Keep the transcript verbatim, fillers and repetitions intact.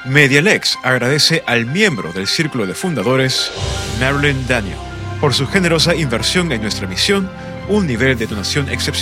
Medialex agradece al miembro del Círculo de Fundadores, Marilyn Daniel, por su generosa inversión en nuestra misión, un nivel de donación excepcional.